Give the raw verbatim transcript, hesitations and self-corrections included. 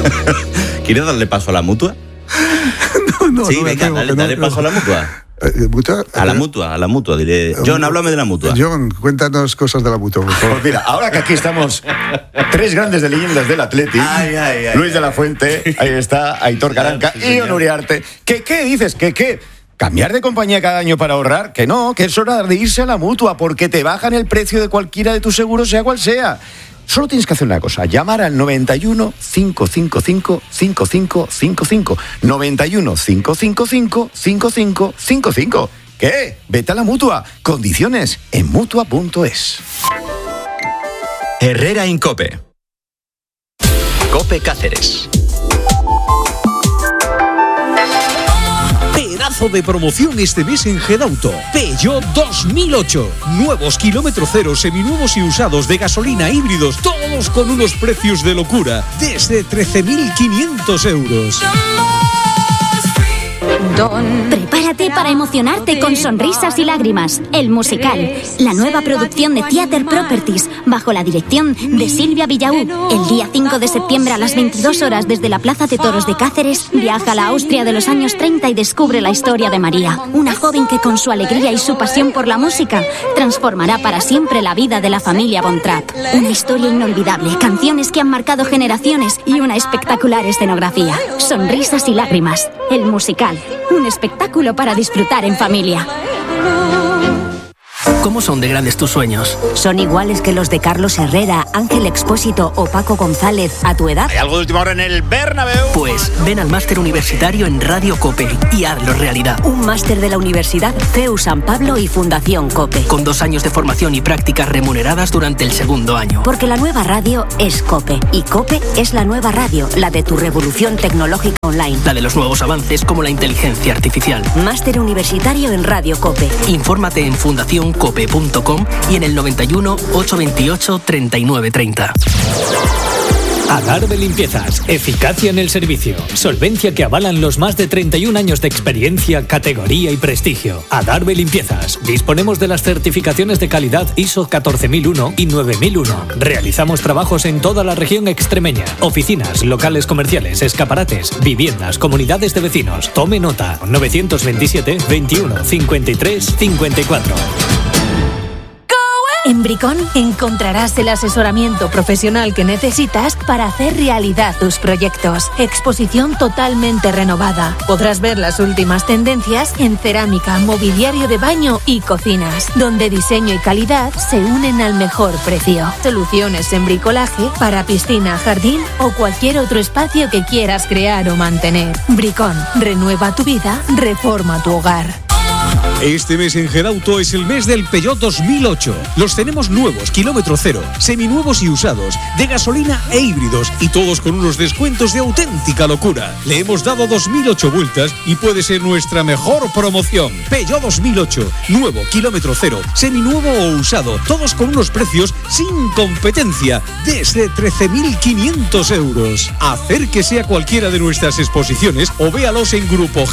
¿Quieres darle paso a la mutua? No, no, sí, no, venga, no, dale, no, dale no. paso a la mutua. Eh, ¿Mutua? A la mutua, a la mutua, diré. John, háblame de la mutua. John, cuéntanos cosas de la mutua, por favor. Pues mira, ahora que aquí estamos, tres grandes de leyendas del Atleti, Ay, ay, ay, Luis ay. de la Fuente, ahí está, Aitor Caranca Sí, y señor. Onuriarte. ¿Qué, qué dices? ¿Qué, qué? ¿Cambiar de compañía cada año para ahorrar? Que no, que es hora de irse a la mutua, porque te bajan el precio de cualquiera de tus seguros, sea cual sea. Solo tienes que hacer una cosa, llamar al noventa y uno, cinco cinco cinco, cinco cinco cinco cinco. noventa y uno, cinco cinco cinco, cinco cinco cinco cinco. ¿Qué? Vete a la mutua. Condiciones en mutua punto es. Herrera Incope. Cope Cáceres. Pedazo de promoción este mes en Gedauto. Peugeot dos mil ocho. Nuevos kilómetro cero, seminuevos y usados de gasolina híbridos, todos con unos precios de locura, desde trece mil quinientos euros. Prepárate para emocionarte con Sonrisas y Lágrimas, el musical, la nueva producción de Theater Properties, bajo la dirección de Silvia Villaú. El día cinco de septiembre a las veintidós horas desde la Plaza de Toros de Cáceres, viaja a la Austria de los años treinta y descubre la historia de María, una joven que con su alegría y su pasión por la música transformará para siempre la vida de la familia Von Trapp. Una historia inolvidable, canciones que han marcado generaciones y una espectacular escenografía. Sonrisas y Lágrimas, el musical. Un espectáculo para disfrutar en familia. ¿Cómo son de grandes tus sueños? ¿Son iguales que los de Carlos Herrera, Ángel Expósito o Paco González a tu edad? ¿Hay algo de última hora en el Bernabéu? Pues ven al máster universitario en Radio Cope y hazlo realidad. Un máster de la Universidad C E U San Pablo y Fundación Cope. Con dos años de formación y prácticas remuneradas durante el segundo año. Porque la nueva radio es Cope. Y Cope es la nueva radio, la de tu revolución tecnológica online. La de los nuevos avances como la inteligencia artificial. Máster universitario en Radio Cope. Infórmate en fundación cope punto com y en el noventa y uno, ochocientos veintiocho, treinta y nueve treinta. Adarve Limpiezas, eficacia en el servicio, solvencia que avalan los más de treinta y un años de experiencia, categoría y prestigio. Adarve Limpiezas, disponemos de las certificaciones de calidad I S O catorce mil uno y nueve mil uno. Realizamos trabajos en toda la región extremeña, oficinas, locales comerciales, escaparates, viviendas, comunidades de vecinos. Tome nota, novecientos veintisiete, veintiuno, cincuenta y tres, cincuenta y cuatro. En Bricón encontrarás el asesoramiento profesional que necesitas para hacer realidad tus proyectos. Exposición totalmente renovada. Podrás ver las últimas tendencias en cerámica, mobiliario de baño y cocinas, donde diseño y calidad se unen al mejor precio. Soluciones en bricolaje para piscina, jardín o cualquier otro espacio que quieras crear o mantener. Bricón, renueva tu vida, reforma tu hogar. Este mes en Gedauto es el mes del Peugeot dos mil ocho. Los tenemos nuevos, kilómetro cero, seminuevos y usados, de gasolina e híbridos, y todos con unos descuentos de auténtica locura. Le hemos dado dos mil ocho vueltas y puede ser nuestra mejor promoción. Peugeot dos mil ocho, nuevo, kilómetro cero, seminuevo o usado, todos con unos precios sin competencia, desde trece mil quinientos euros. Acérquese a cualquiera de nuestras exposiciones o véalos en grupo